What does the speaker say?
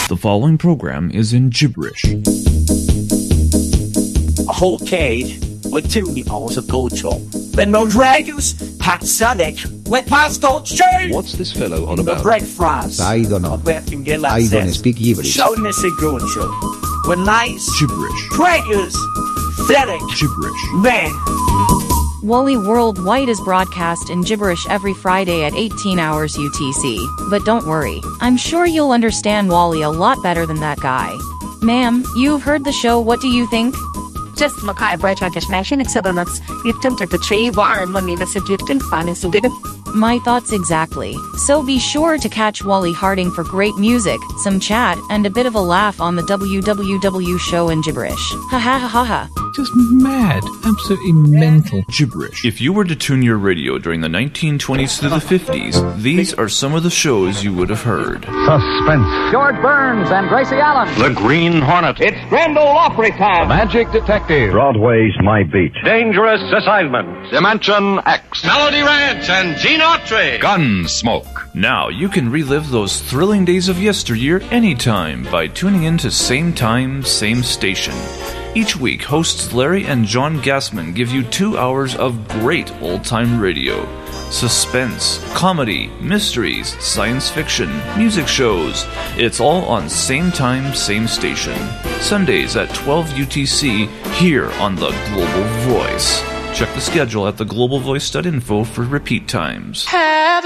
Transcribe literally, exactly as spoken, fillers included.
The following program is in gibberish. A whole cage with two balls of gold chalk. Then no dragons, Pat Sonic, went past gold chain. What's this fellow on The about? bread fries. I don't know. I don't speak gibberish. Showing us a gold show. When nice, Gibberish. dragons, pathetic, Gibberish. man. Wally Worldwide is broadcast in gibberish every Friday at eighteen hours U T C. But don't worry, I'm sure you'll understand Wally a lot better than that guy. Ma'am, you've heard the show, what do you think? Just Makai Bright Nation Excellence. You've tempted the tree warm money the subject and finance and did it. My thoughts exactly. So be sure to catch Wally Harding for great music, some chat, and a bit of a laugh on the W W W show in gibberish. Ha ha ha ha ha. Just mad. Absolutely mental. Gibberish. If you were to tune your radio during the nineteen twenties through the fifties, these are some of the shows you would have heard. Suspense. George Burns and Gracie Allen. The Green Hornet. It's Grand Ole Opry time. Magic Detective. Broadway's My Beat. Dangerous Assignment. Dimension X. Melody Ranch and Gene Autry. Gunsmoke. Now you can relive those thrilling days of yesteryear anytime by tuning in to Same Time, Same Station. Each week, hosts Larry and John Gassman give you two hours of great old-time radio. Suspense, comedy, mysteries, science fiction, music shows. It's all on Same Time, Same Station. Sundays at twelve U T C here on the Global Voice. Check the schedule at the global voice dot info for repeat times.